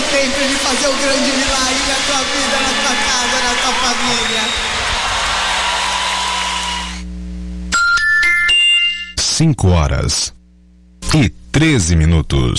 sempre de fazer o grande milagre na tua vida, na tua casa, na tua família. 5 horas e 13 minutos.